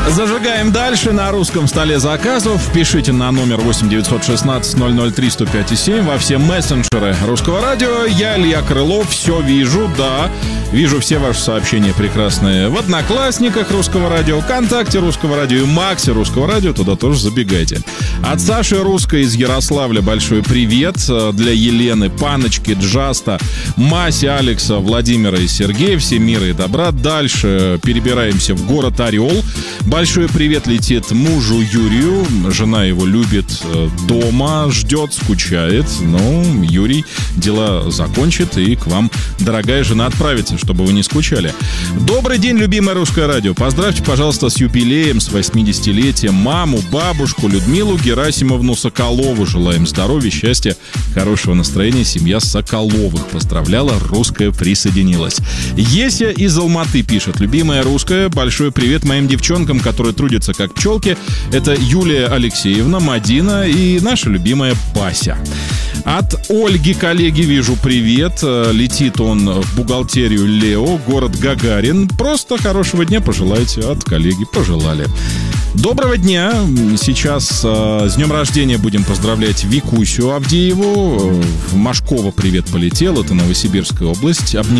Зажигаем дальше на русском столе заказов. Пишите на номер 8-916-003-105-7 во все мессенджеры Русского радио. Я, Илья Крылов, все вижу, да. Вижу все ваши сообщения прекрасные в Одноклассниках Русского радио, ВКонтакте Русского радио и Максе Русского радио. Туда тоже забегайте. От Саши Русской из Ярославля большой привет. Для Елены, Паночки, Джаста, Маси, Алекса, Владимира и Сергея. Всем мира и добра. Дальше перебираемся в город Орел. Большой привет летит мужу Юрию. Жена его любит дома, ждет, скучает. Ну, Юрий дела закончит и к вам, дорогая жена, отправится, чтобы вы не скучали. Добрый день, любимое Русское радио. Поздравьте, пожалуйста, с юбилеем, с 80-летием маму, бабушку Людмилу Герасимовну Соколову. Желаем здоровья, счастья, хорошего настроения. Семья Соколовых поздравляла, Русская присоединилась. Еся из Алматы пишет: любимая Русская, большой привет моим девчонкам, которые трудятся как пчелки. Это Юлия Алексеевна, Мадина и наша любимая Бася. От Ольги, коллеги, вижу привет. Летит он в бухгалтерию Лео, город Гагарин. Просто хорошего дня пожелайте. От коллеги пожелали. Доброго дня. Сейчас с днем рождения будем поздравлять Викусю Авдееву. В Машково привет полетел. Это Новосибирская область.